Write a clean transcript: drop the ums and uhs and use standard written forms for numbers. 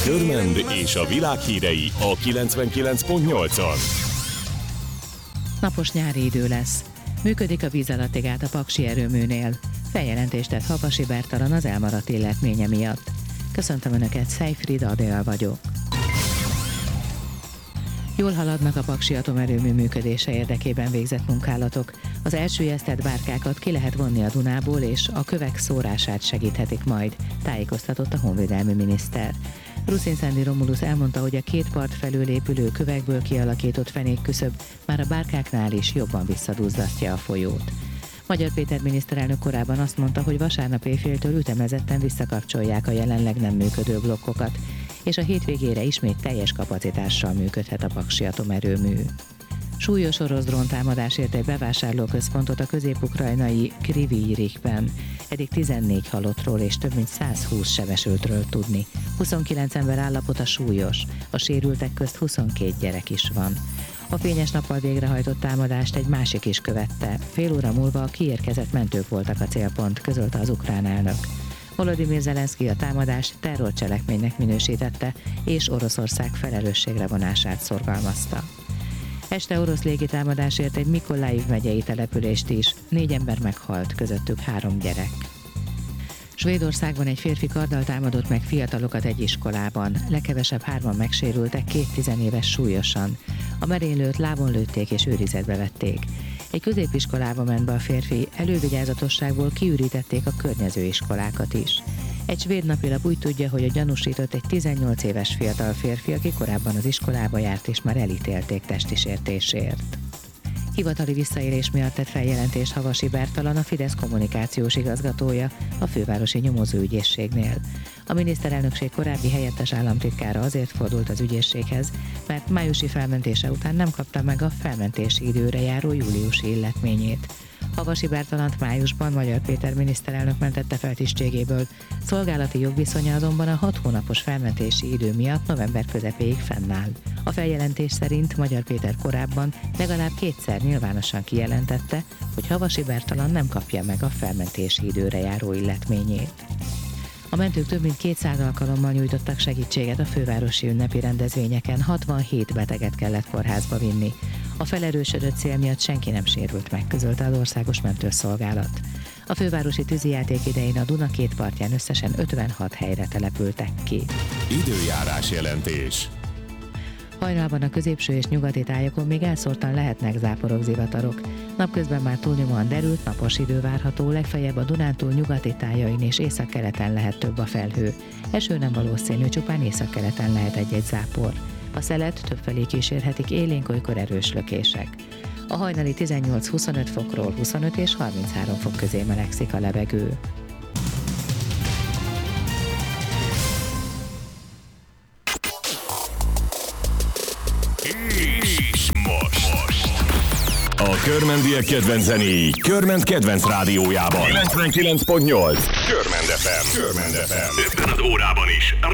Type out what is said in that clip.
Körmend és a világ hírei a 99.8-on. Napos nyári idő lesz. Működik a víz alatti gát a Paksi erőműnél. Feljelentést tett Havasi Bertalan az elmaradt illetménye miatt. Köszöntöm Önöket, Szejfried Adél vagyok. Jól haladnak a Paksi atomerőmű működése érdekében végzett munkálatok. Az elsüllyesztett bárkákat ki lehet vonni a Dunából, és a kövek szórását segíthetik majd, tájékoztatott a honvédelmi miniszter. Ruszin-Szendi Romulus elmondta, hogy a két part felől épülő kövekből kialakított fenékküszöb már a bárkáknál is jobban visszadúzzasztja a folyót. Magyar Péter miniszterelnök korábban azt mondta, hogy vasárnap éjféltől ütemezetten visszakapcsolják a jelenleg nem működő blokkokat, és a hétvégére ismét teljes kapacitással működhet a Paksi atomerőmű. Súlyos orosz dróntámadás ért egy bevásárlóközpontot a közép-ukrajnai Kryvyi Rihben. Eddig 14 halottról és több mint 120 sebesültről tudni. 29 ember állapota súlyos, a sérültek közt 22 gyerek is van. A fényes nappal végrehajtott támadást egy másik is követte. Fél óra múlva a kiérkezett mentők voltak a célpont, közölte az ukrán elnök. Volodymyr Zelenszky a támadást terrorcselekménynek minősítette, és Oroszország felelősségre vonását szorgalmazta. Este orosz légitámadásért egy Mikolaiv megyei települést is, 4 ember meghalt, közöttük 3 gyerek. Svédországban egy férfi karddal támadott meg fiatalokat egy iskolában, legkevesebb 3-an megsérültek, 2 tizenéves súlyosan. A merénylőt lábon lőtték és őrizetbe vették. Egy középiskolába ment be a férfi, elővigyázatosságból kiürítették a környező iskolákat is. Egy svéd napilap úgy tudja, hogy a gyanúsított egy 18 éves fiatal férfi, aki korábban az iskolába járt és már elítélték testi sértésért. Hivatali visszaélés miatt tett feljelentést Havasi Bertalan, a Fidesz kommunikációs igazgatója a fővárosi nyomozóügyészségnél. A miniszterelnökség korábbi helyettes államtitkára azért fordult az ügyészséghez, mert májusi felmentése után nem kapta meg a felmentési időre járó júliusi illetményét. Havasi Bertalant májusban Magyar Péter miniszterelnök mentette fel tisztségéből, szolgálati jogviszonya azonban a 6 hónapos felmentési idő miatt november közepéig fennáll. A feljelentés szerint Magyar Péter korábban legalább 2-szer nyilvánosan kijelentette, hogy Havasi Bertalan nem kapja meg a felmentési időre járó illetményét. A mentők több mint 200 alkalommal nyújtottak segítséget a fővárosi ünnepi rendezvényeken, 67 beteget kellett kórházba vinni. A felerősödött cél miatt senki nem sérült meg, közölte az Országos Mentőszolgálat. A fővárosi tűzijáték idején a Duna két partján összesen 56 helyre települtek ki. Időjárás jelentés. Hajnalban a középső és nyugati tájakon még elszórtan lehetnek záporok, zivatarok. Napközben már túlnyomóan derült, napos idő várható, legfeljebb a Dunántúl nyugati tájain és északkeleten lehet több a felhő. Eső nem valószínű, csupán északkeleten lehet egy-egy zápor. A szelet többfelé kísérhetik élénk, olykor erős lökések. A hajnali 18-25 fokról 25 és 33 fok közé melegszik a levegő. És most a körmendiek kedvenc zenéi Körmend kedvenc rádiójában 99.8 Körmend FM. Ebben az órában is